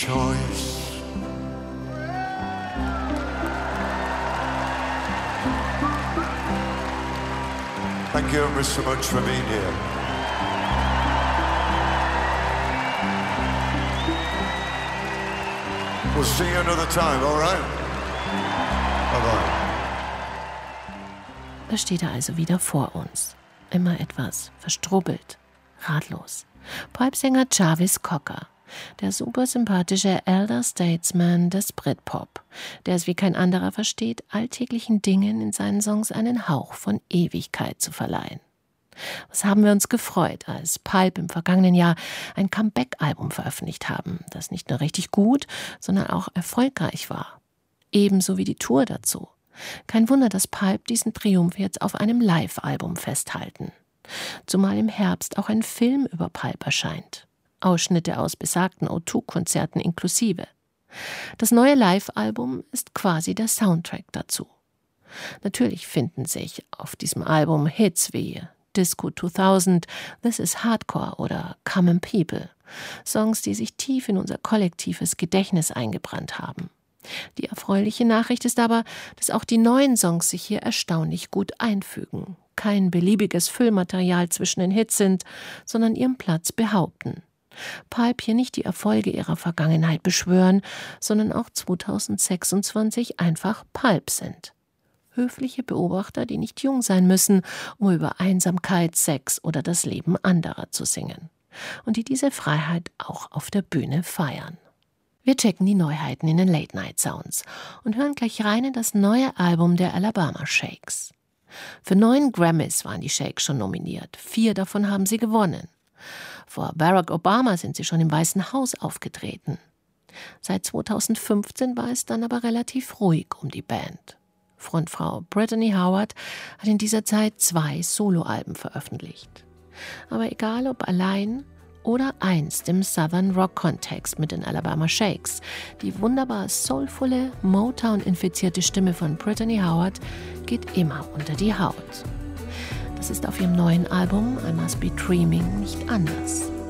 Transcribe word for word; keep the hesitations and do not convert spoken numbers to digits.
choice. Thank you ever so much for being here. We'll see you another time, all right? Bye-bye. Da steht er also wieder vor uns. Immer etwas verstrubbelt, ratlos. Pulp-Sänger Jarvis Cocker, der super sympathische Elder Statesman des Britpop, der es wie kein anderer versteht, alltäglichen Dingen in seinen Songs einen Hauch von Ewigkeit zu verleihen. Was haben wir uns gefreut, als Pulp im vergangenen Jahr ein Comeback-Album veröffentlicht haben, das nicht nur richtig gut, sondern auch erfolgreich war. Ebenso wie die Tour dazu. Kein Wunder, dass Pulp diesen Triumph jetzt auf einem Live-Album festhalten. Zumal im Herbst auch ein Film über Pulp erscheint. Ausschnitte aus besagten O zwei Konzerten inklusive. Das neue Live-Album ist quasi der Soundtrack dazu. Natürlich finden sich auf diesem Album Hits wie Disco zweitausend, This is Hardcore oder Common People. Songs, die sich tief in unser kollektives Gedächtnis eingebrannt haben. Die erfreuliche Nachricht ist aber, dass auch die neuen Songs sich hier erstaunlich gut einfügen. Kein beliebiges Füllmaterial zwischen den Hits sind, sondern ihren Platz behaupten. Pulp hier nicht die Erfolge ihrer Vergangenheit beschwören, sondern auch zweitausendsechsundzwanzig einfach Pulp sind. Höfliche Beobachter, die nicht jung sein müssen, um über Einsamkeit, Sex oder das Leben anderer zu singen. Und die diese Freiheit auch auf der Bühne feiern. Wir checken die Neuheiten in den Late-Night-Sounds und hören gleich rein in das neue Album der Alabama Shakes. Für neun Grammys waren die Shakes schon nominiert. Vier davon haben sie gewonnen. Vor Barack Obama sind sie schon im Weißen Haus aufgetreten. Seit zweitausendfünfzehn war es dann aber relativ ruhig um die Band. Frontfrau Brittany Howard hat in dieser Zeit zwei Soloalben veröffentlicht. Aber egal ob allein oder einst im Southern Rock-Kontext mit den Alabama Shakes, die wunderbar soulvolle, Motown-infizierte Stimme von Brittany Howard geht immer unter die Haut. Das ist auf ihrem neuen Album I Must Be Dreaming nicht anders.